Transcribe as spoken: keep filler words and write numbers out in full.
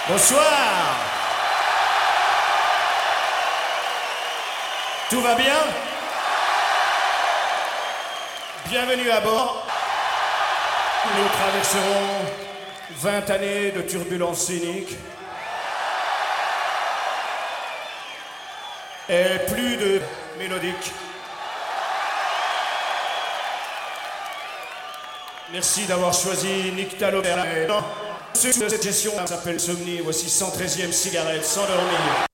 Bonsoir. Tout va bien? Bienvenue à bord. Nous traverserons vingt années de turbulences scéniques et plus de mélodiques. Merci d'avoir choisi Nick Talobert. Cette gestion s'appelle Somni. Voici cent treizième cigarette, sans dormir.